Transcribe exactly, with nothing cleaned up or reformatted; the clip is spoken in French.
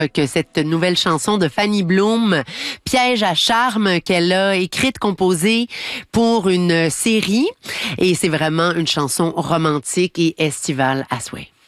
que cette nouvelle chanson de Fanny Bloom, Piège à charme, qu'elle a écrite, composée pour une série. Et c'est vraiment une chanson romantique et estivale à souhait.